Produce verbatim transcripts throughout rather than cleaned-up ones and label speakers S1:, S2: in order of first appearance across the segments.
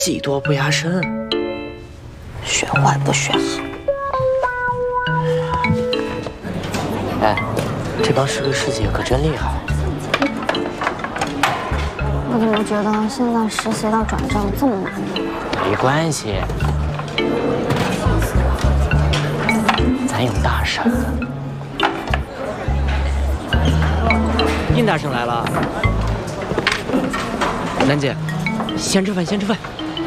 S1: 技多不压身，
S2: 学坏不学好。
S1: 哎，这帮师哥师姐可真厉害。
S3: 我怎么觉得现在实习到转正这么难呢？
S1: 没关系，咱有大婶。应大婶来了，楠姐，先吃饭，先吃饭。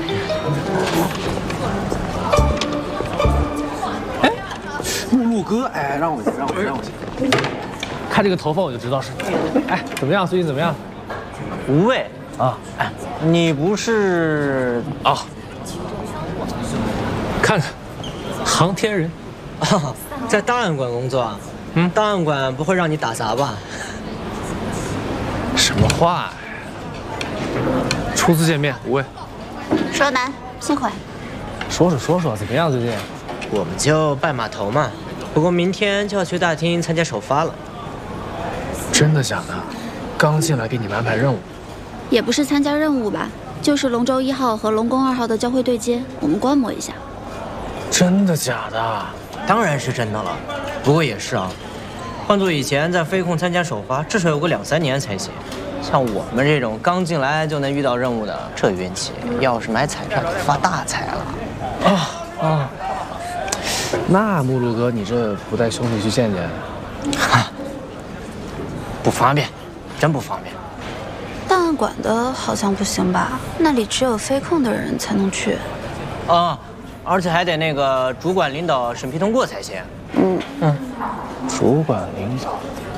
S4: 哎，木路哥，哎，让我先，让我先，让我先。
S5: 看这个头发我就知道是你。哎，怎么样？最近怎么样？
S1: 无畏
S5: 啊，
S1: 哎，你不是
S5: 啊？看看，航天人，
S1: 啊，在档案馆工作啊？嗯，档案馆不会让你打杂吧？
S5: 什么话呀？初次见面，无畏。
S3: 说南，幸会。
S5: 说说说说，怎么样？最近？
S1: 我们就拜码头嘛，不过明天就要去大厅参加首发了。
S5: 真的假的？刚进来给你们安排任务？
S6: 也不是参加任务吧，就是龙舟一号和龙宫二号的交会对接，我们观摩一下。
S5: 真的假的？
S1: 当然是真的了，不过也是啊，换做以前在飞控参加首发，至少有个两三年才行。像我们这种刚进来就能遇到任务的，这运气要是买彩票就发大财了。
S5: 啊啊！那目录哥，你这不带兄弟去见见？
S1: 哈，不方便，真不方便。
S6: 档案馆的好像不行吧？那里只有飞控的人才能去。
S1: 啊，而且还得那个主管领导审批通过才行。
S6: 嗯
S5: 嗯，主管领导。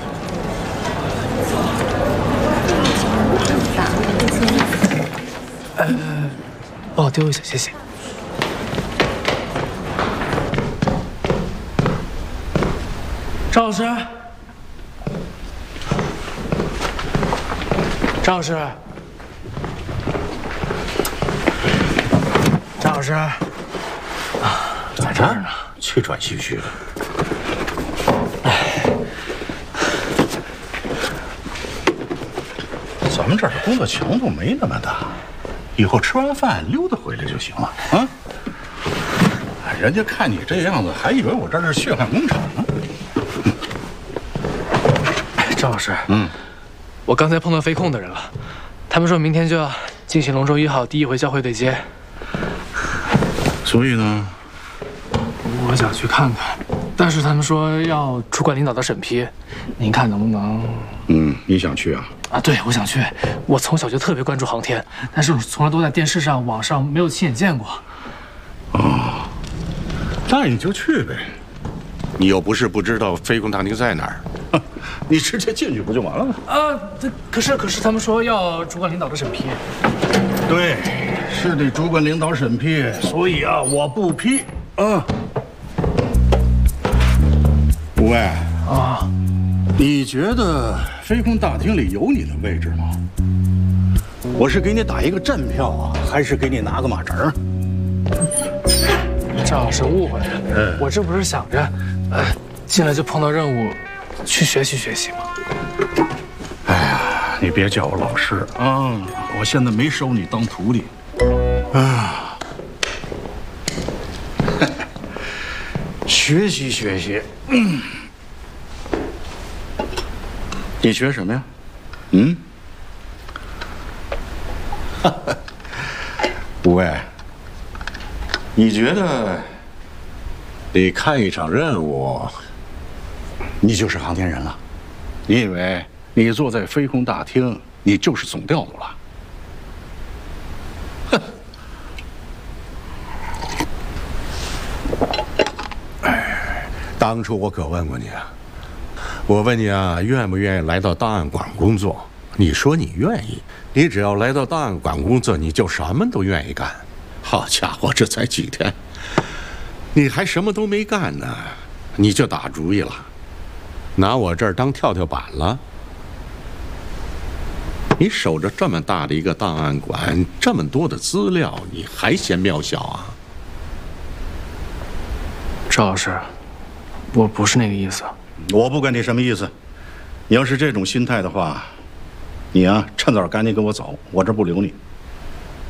S5: 呃，帮我丢一下，谢谢。赵老师，赵老师，赵老师，啊，在这儿呢，
S7: 气喘吁吁的。咱们这儿的工作强度没那么大，以后吃完饭溜达回来就行了啊。人家看你这样子，还以为我这是血汗工厂呢。
S5: 赵老师，嗯，我刚才碰到飞控的人了，他们说明天就要进行龙舟一号第一回交会对接。
S7: 所以呢，
S5: 我想去看看，但是他们说要主管领导的审批，您看能不能？
S7: 嗯，你想去啊？
S5: 啊，对，我想去。我从小就特别关注航天，但是我从来都在电视上、网上没有亲眼见过。
S7: 哦，那你就去呗。你又不是不知道飞控大厅在哪儿，你直接进去不就完了吗？
S5: 啊，这可是可是他们说要主管领导的审批。
S7: 对，是得主管领导审批，所以啊，我不批啊。五位
S5: 啊，
S7: 你觉得飞控大厅里有你的位置吗？我是给你打一个站票啊，还是给你拿个马扎儿？
S5: 赵老师误会了，嗯，我这不是想着，呃，进来就碰到任务，去学习学习吗？
S7: 哎呀，你别叫我老师啊，我现在没收你当徒弟。啊，学习学习。嗯，你学什么呀？嗯？五位，你觉得你看一场任务，你就是航天人了？你以为你坐在飞控大厅，你就是总调度了？哼！哎，当初我可问过你啊，我问你啊，愿不愿意来到档案馆工作？你说你愿意，你只要来到档案馆工作，你就什么都愿意干。好家伙，这才几天，你还什么都没干呢，你就打主意了，拿我这儿当跳跳板了？你守着这么大的一个档案馆，这么多的资料，你还嫌渺小啊？
S5: 赵老师，我不是那个意思。
S7: 我不管你什么意思，你要是这种心态的话，你呀，趁早赶紧跟我走，我这不留你。